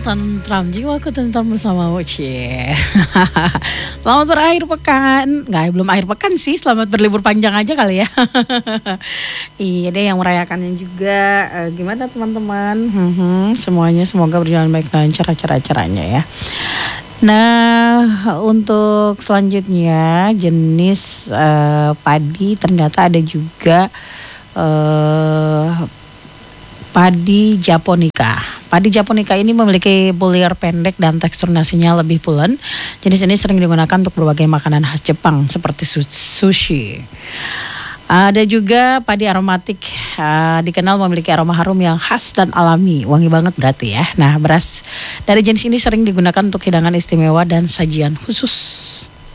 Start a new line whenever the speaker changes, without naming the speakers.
tentram, jiwaku tentram bersama Cie. Selamat berakhir pekan. Nggak, belum akhir pekan sih. Selamat berlibur panjang aja kali ya. Iya deh, yang merayakannya juga. Gimana teman-teman? Semuanya semoga berjalan baik lancar acara-acaranya ya. Nah, untuk selanjutnya jenis padi ternyata ada juga padi japonica. Padi japonica ini memiliki bulir pendek dan tekstur nasinya lebih pulen. Jenis ini sering digunakan untuk berbagai makanan khas Jepang seperti sushi. Ada juga padi aromatik, dikenal memiliki aroma harum yang khas dan alami. Wangi banget berarti ya. Nah, beras dari jenis ini sering digunakan untuk hidangan istimewa dan sajian khusus.